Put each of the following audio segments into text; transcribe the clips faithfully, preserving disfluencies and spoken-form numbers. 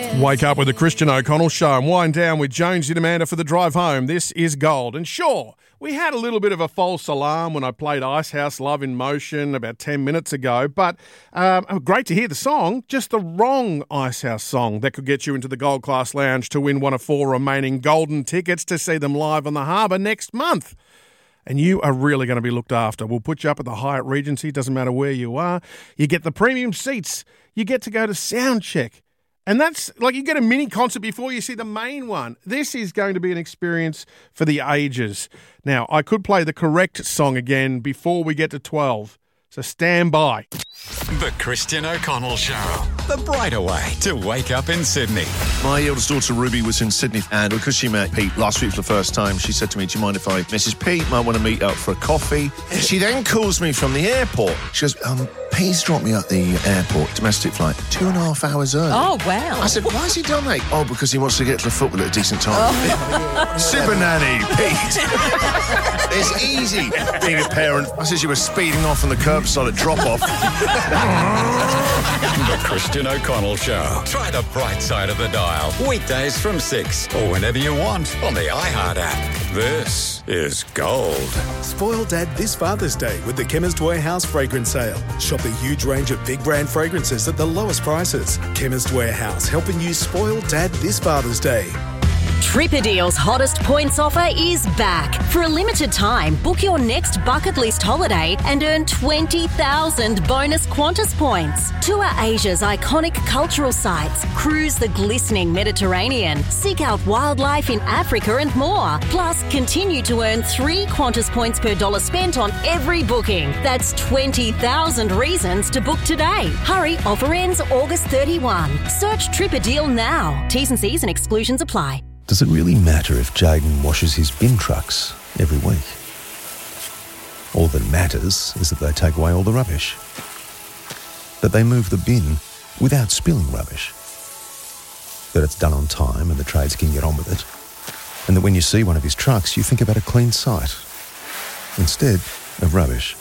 Wake up with the Christian O'Connell Show and wind down with Jonesy and Amanda for the drive home. This is gold. And sure, we had a little bit of a false alarm when I played Icehouse Love in Motion about ten minutes ago, but um, great to hear the song, just the wrong Icehouse song that could get you into the Gold Class Lounge to win one of four remaining golden tickets to see them live on the Harbour next month. And you are really going to be looked after. We'll put you up at the Hyatt Regency, doesn't matter where you are. You get the premium seats. You get to go to sound check. And that's like you get a mini concert before you see the main one. This is going to be an experience for the ages. Now, I could play the correct song again before we get to twelve. So stand by. The Christian O'Connell Show. The brighter way to wake up in Sydney. My eldest daughter Ruby was in Sydney, and because she met Pete last week for the first time, she said to me, do you mind if I, Missus Pete, might want to meet up for a coffee? She then calls me from the airport. She goes, um, Pete's dropped me at the airport, domestic flight, two and a half hours early. Oh, wow. I said, why has he done that? Oh, because he wants to get to the football at a decent time. Oh. Super nanny, Pete. It's easy being a parent. I said you were speeding off on the curbside at drop-off. The Christian O'Connell Show. Try the bright side of the dial. Weekdays from six or whenever you want on the iHeart app. This is gold. Spoil Dad this Father's Day with the Chemist Warehouse fragrance sale. Shop a huge range of big brand fragrances at the lowest prices. Chemist Warehouse, helping you spoil Dad this Father's Day. Tripadeal's hottest points offer is back. For a limited time, book your next bucket list holiday and earn twenty thousand bonus Qantas points. Tour Asia's iconic cultural sites, cruise the glistening Mediterranean, seek out wildlife in Africa and more. Plus, continue to earn three Qantas points per dollar spent on every booking. That's twenty thousand reasons to book today. Hurry, offer ends August thirty-first. Search Tripadeal now. T's and C's and exclusions apply. Does it really matter if Jaden washes his bin trucks every week? All that matters is that they take away all the rubbish. That they move the bin without spilling rubbish. That it's done on time and the trades can get on with it. And that when you see one of his trucks, you think about a clean site instead of rubbish.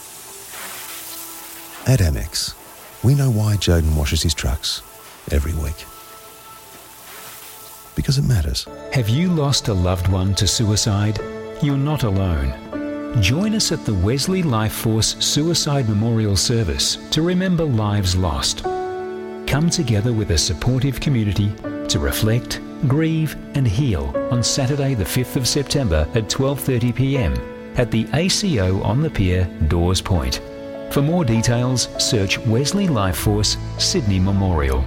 At Amex, we know why Jaden washes his trucks every week. Because it matters. Have you lost a loved one to suicide? You're not alone. Join us at the Wesley Life Force Suicide Memorial Service to remember lives lost. Come together with a supportive community to reflect, grieve and heal on Saturday the fifth of September at twelve thirty p m at the A C O on the Pier, Dawes Point. For more details, search Wesley Life Force Sydney Memorial.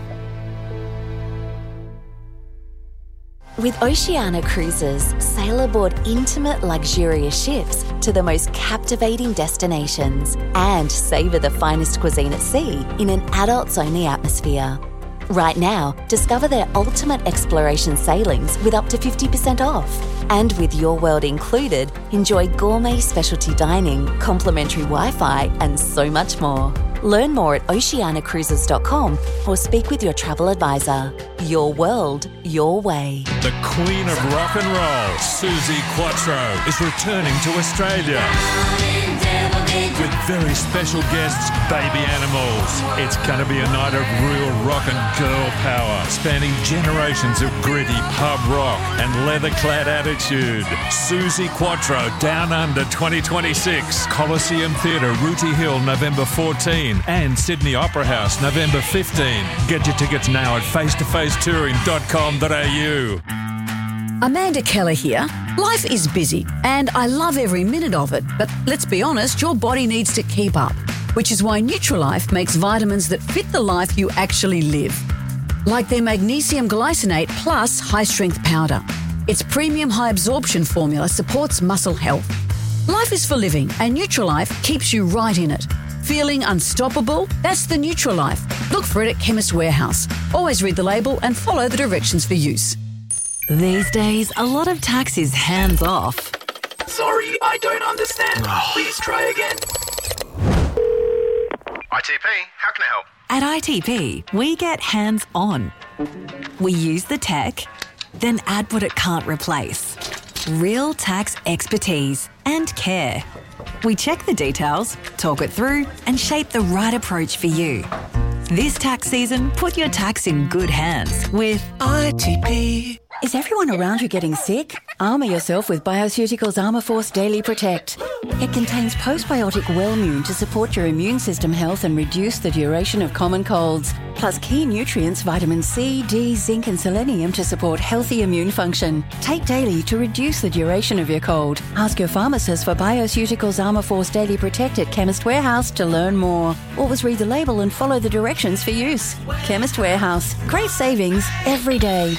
With Oceania Cruises, sail aboard intimate, luxurious ships to the most captivating destinations and savour the finest cuisine at sea in an adults-only atmosphere. Right now, discover their ultimate exploration sailings with up to fifty percent off. And with Your World included, enjoy gourmet specialty dining, complimentary Wi-Fi and so much more. Learn more at oceania cruises dot com or speak with your travel advisor. Your world, your way. The Queen of Rock and Roll, Suzi Quatro, is returning to Australia. With very special guests, Baby Animals. It's going to be a night of real rock and girl power, spanning generations of gritty pub rock and leather-clad attitude. Suzi Quatro, Down Under twenty twenty-six, Coliseum Theatre, Rooty Hill, November fourteenth, and Sydney Opera House, November fifteenth. Get your tickets now at face to face touring dot com dot a u. Amanda Keller here. Life is busy and I love every minute of it, but let's be honest, your body needs to keep up, which is why Nutrilife makes vitamins that fit the life you actually live. Like their magnesium glycinate plus high-strength powder. Its premium high-absorption formula supports muscle health. Life is for living and Nutrilife keeps you right in it. Feeling unstoppable? That's the Nutrilife. Look for it at Chemist Warehouse. Always read the label and follow the directions for use. These days, a lot of tax is hands-off. Sorry, I don't understand. Please try again. I T P, how can I help? At I T P, we get hands-on. We use the tech, then add what it can't replace. Real tax expertise and care. We check the details, talk it through, and shape the right approach for you. This tax season, put your tax in good hands with I T P. Is everyone around you getting sick? Armour yourself with Bioceuticals Armour Force Daily Protect. It contains postbiotic Wellmune to support your immune system health and reduce the duration of common colds. Plus key nutrients, vitamin C, D, zinc and selenium to support healthy immune function. Take daily to reduce the duration of your cold. Ask your pharmacist for Bioceuticals Armour Force Daily Protect at Chemist Warehouse to learn more. Always read the label and follow the directions for use. Chemist Warehouse. Great savings every day.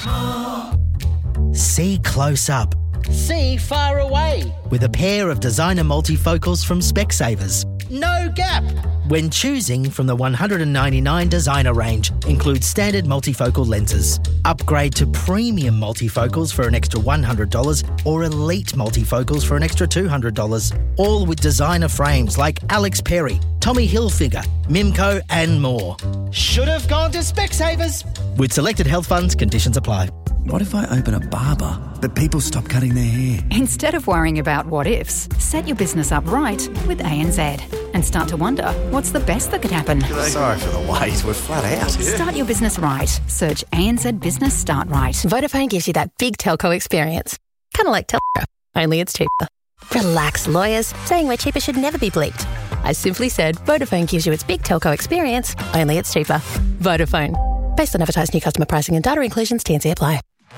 See close up. See far away. With a pair of designer multifocals from Specsavers. No gap. When choosing from the one hundred ninety-nine designer range, includes standard multifocal lenses. Upgrade to premium multifocals for an extra one hundred dollars or elite multifocals for an extra two hundred dollars. All with designer frames like Alex Perry, Tommy Hilfiger, Mimco and more. Should have gone to Specsavers. With selected health funds, conditions apply. What if I open a barber, but people stop cutting their hair? Instead of worrying about what ifs, set your business up right with A N Z and start to wonder what's the best that could happen. Sorry for the wait, we're flat out. Start your business right. Search A N Z Business Start Right. Vodafone gives you that big telco experience. Kind of like Telstra, only it's cheaper. Relax, lawyers. Saying we're cheaper should never be bleeped. I simply said Vodafone gives you its big telco experience, only it's cheaper. Vodafone. Based on advertised new customer pricing and data inclusions, T and C apply.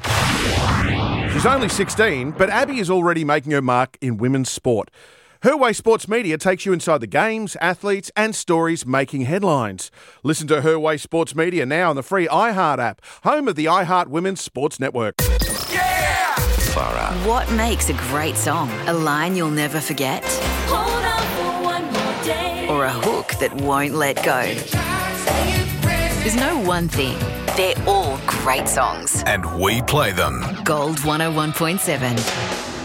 She's only sixteen, but Abby is already making her mark in women's sport. Her Way Sports Media takes you inside the games, athletes and stories making headlines. Listen to Her Way Sports Media now on the free iHeart app, home of the iHeart Women's Sports Network. Yeah! Far out. What makes a great song? A line you'll never forget? Hold on for one more day. Or a hook that won't let go? There's no one thing. They're all great songs. And we play them. Gold one oh one point seven.